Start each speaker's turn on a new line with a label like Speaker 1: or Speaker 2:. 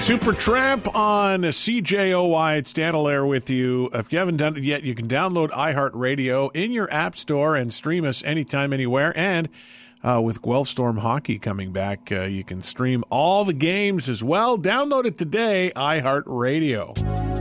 Speaker 1: Super Tramp on CJOY. It's Dan Allaire with you. If you haven't done it yet, you can download iHeartRadio in your app store and stream us anytime, anywhere. And with Guelph Storm Hockey coming back, you can stream all the games as well. Download it today, iHeartRadio.